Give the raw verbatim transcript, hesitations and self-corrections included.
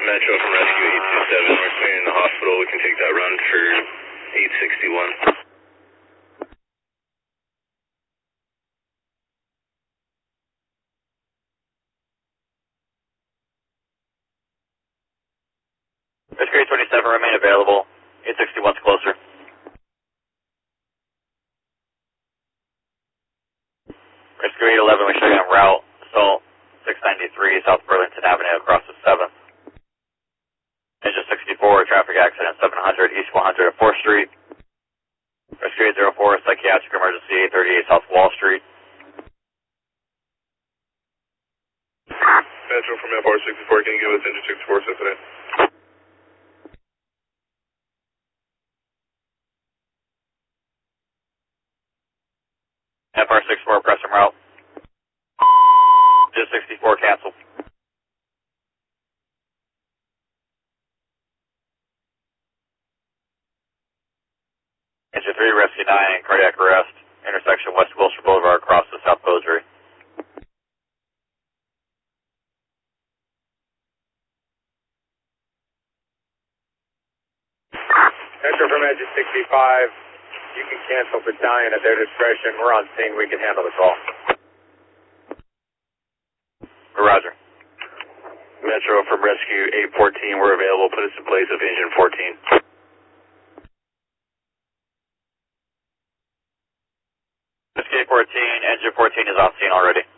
Metro from Rescue eight two seven, we're staying in the hospital. We can take that run for eight sixty-one. Rescue eight twenty-seven, remain available. eight sixty-one's closer. Rescue eight eleven, we're showing on route, Assault six ninety-three, South Burlington Avenue, across the seventh. Engine sixty-four, traffic accident seven hundred, East one hundred at fourth Street. Rescue eight oh four, psychiatric emergency eight thirty-eight South Wall Street. Metro from F R sixty-four, can you give us engine sixty-four, set today? F R sixty-four, press and route. Engine sixty-four, cancel. Engine three, Rescue nine, cardiac arrest, intersection West Wilshire Boulevard, across the South Boundary. Metro from Engine sixty-five, you can cancel battalion at their discretion. We're on scene, we can handle the call. Roger. Metro from Rescue eight fourteen, we're available. Put us in place of engine fourteen. Rescue eight fourteen, engine fourteen is on scene already.